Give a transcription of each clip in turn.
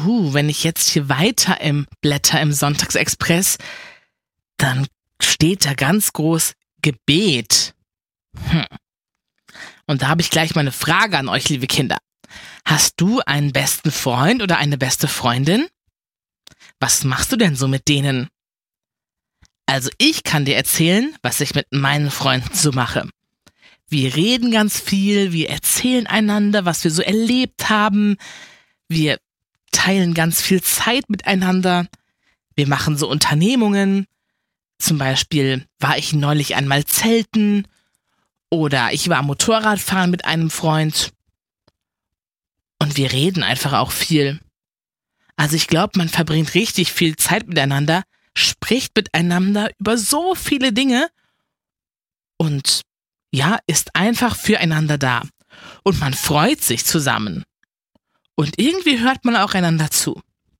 wenn ich jetzt hier weiter im Blätter im Sonntagsexpress, dann steht da ganz groß Gebet. Und da habe ich gleich mal eine Frage an euch, liebe Kinder. Hast du einen besten Freund oder eine beste Freundin? Was machst du denn so mit denen? Also ich kann dir erzählen, was ich mit meinen Freunden so mache. Wir reden ganz viel, wir erzählen einander, was wir so erlebt haben. Wir teilen ganz viel Zeit miteinander. Wir machen so Unternehmungen. Zum Beispiel war ich neulich einmal zelten oder ich war Motorradfahren mit einem Freund. Und wir reden einfach auch viel. Also ich glaube, man verbringt richtig viel Zeit miteinander, spricht miteinander über so viele Dinge und ja, ist einfach füreinander da. Und man freut sich zusammen. Und irgendwie hört man auch einander zu.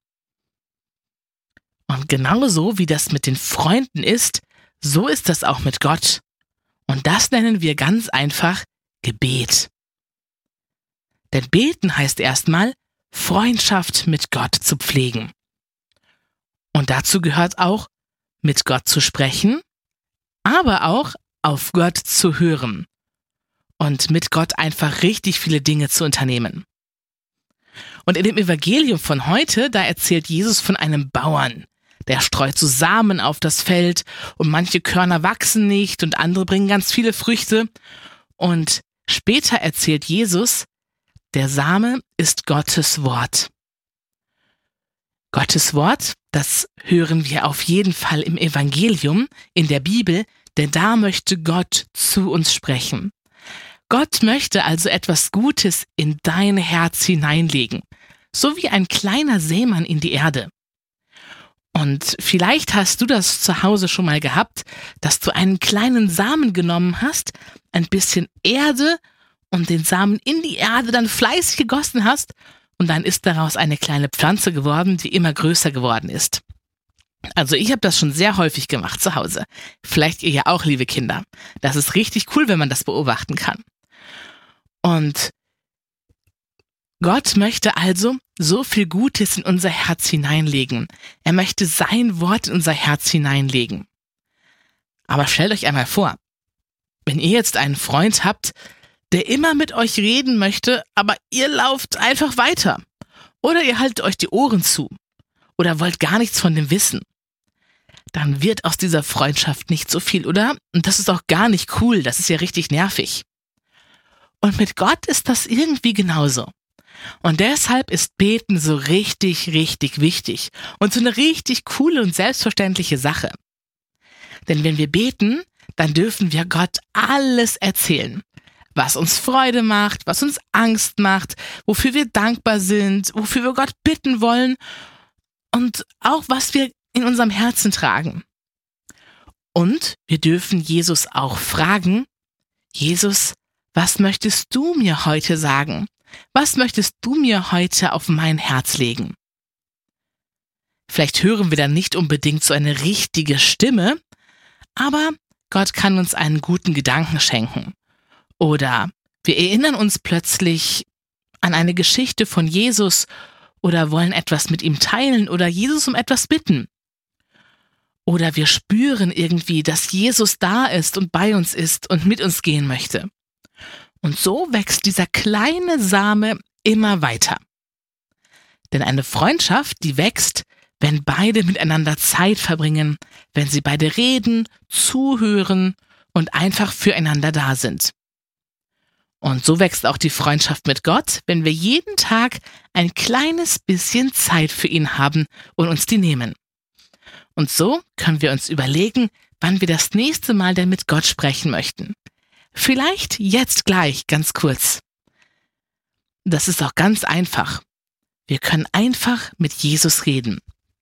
Und genauso wie das mit den Freunden ist, so ist das auch mit Gott. Und das nennen wir ganz einfach Gebet. Denn beten heißt erstmal, Freundschaft mit Gott zu pflegen. Und dazu gehört auch, mit Gott zu sprechen, aber auch auf Gott zu hören und mit Gott einfach richtig viele Dinge zu unternehmen. Und in dem Evangelium von heute, da erzählt Jesus von einem Bauern, der streut so Samen auf das Feld und manche Körner wachsen nicht und andere bringen ganz viele Früchte. Und später erzählt Jesus, der Same ist Gottes Wort. Gottes Wort, das hören wir auf jeden Fall im Evangelium, in der Bibel, denn da möchte Gott zu uns sprechen. Gott möchte also etwas Gutes in dein Herz hineinlegen, so wie ein kleiner Sämann in die Erde. Und vielleicht hast du das zu Hause schon mal gehabt, dass du einen kleinen Samen genommen hast, ein bisschen Erde und den Samen in die Erde dann fleißig gegossen hast und dann ist daraus eine kleine Pflanze geworden, die immer größer geworden ist. Also ich habe das schon sehr häufig gemacht zu Hause. Vielleicht ihr ja auch, liebe Kinder. Das ist richtig cool, wenn man das beobachten kann. Und Gott möchte also so viel Gutes in unser Herz hineinlegen. Er möchte sein Wort in unser Herz hineinlegen. Aber stellt euch einmal vor, wenn ihr jetzt einen Freund habt, der immer mit euch reden möchte, aber ihr lauft einfach weiter. Oder ihr haltet euch die Ohren zu. Oder wollt gar nichts von dem wissen. Dann wird aus dieser Freundschaft nicht so viel, oder? Und das ist auch gar nicht cool, das ist ja richtig nervig. Und mit Gott ist das irgendwie genauso. Und deshalb ist Beten so richtig, richtig wichtig und so eine richtig coole und selbstverständliche Sache. Denn wenn wir beten, dann dürfen wir Gott alles erzählen. Was uns Freude macht, was uns Angst macht, wofür wir dankbar sind, wofür wir Gott bitten wollen und auch was wir in unserem Herzen tragen. Und wir dürfen Jesus auch fragen, Jesus, was möchtest du mir heute sagen? Was möchtest du mir heute auf mein Herz legen? Vielleicht hören wir dann nicht unbedingt so eine richtige Stimme, aber Gott kann uns einen guten Gedanken schenken. Oder wir erinnern uns plötzlich an eine Geschichte von Jesus oder wollen etwas mit ihm teilen oder Jesus um etwas bitten. Oder wir spüren irgendwie, dass Jesus da ist und bei uns ist und mit uns gehen möchte. Und so wächst dieser kleine Same immer weiter. Denn eine Freundschaft, die wächst, wenn beide miteinander Zeit verbringen, wenn sie beide reden, zuhören und einfach füreinander da sind. Und so wächst auch die Freundschaft mit Gott, wenn wir jeden Tag ein kleines bisschen Zeit für ihn haben und uns die nehmen. Und so können wir uns überlegen, wann wir das nächste Mal denn mit Gott sprechen möchten. Vielleicht jetzt gleich, ganz kurz. Das ist auch ganz einfach. Wir können einfach mit Jesus reden.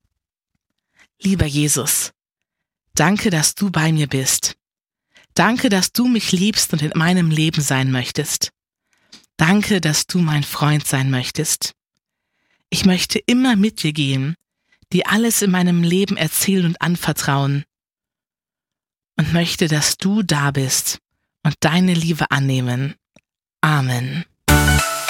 Lieber Jesus, danke, dass du bei mir bist. Danke, dass du mich liebst und in meinem Leben sein möchtest. Danke, dass du mein Freund sein möchtest. Ich möchte immer mit dir gehen, dir alles in meinem Leben erzählen und anvertrauen und möchte, dass du da bist und deine Liebe annehmen. Amen.